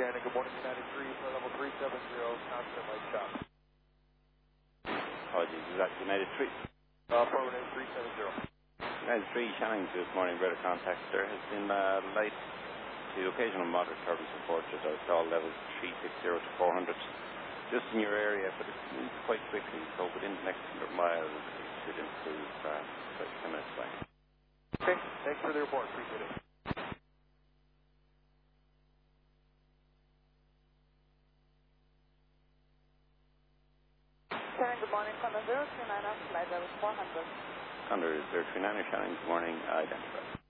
Shannon, good morning, United 3, for level 370, constant light shop. Apologies, is that United 3? Affirmative 370. United 3, Shannon, good morning, radar contact. There has been light to occasional moderate turbulence reported at all levels 360 to 400. Just in your area, but it's moved quite quickly, so within the next 100 miles it should improve about 10 minutes away. Okay, thanks for the report, appreciate it. Shannon, good morning, Condor 039 flight level 400. Condor 039, Shannon, good morning, identified.